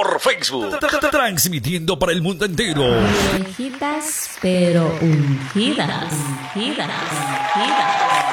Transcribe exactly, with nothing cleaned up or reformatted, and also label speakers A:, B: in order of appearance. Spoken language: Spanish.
A: por Facebook. Transmitiendo para el mundo entero.
B: Viejitas pero ungidas, ungidas, ungidas.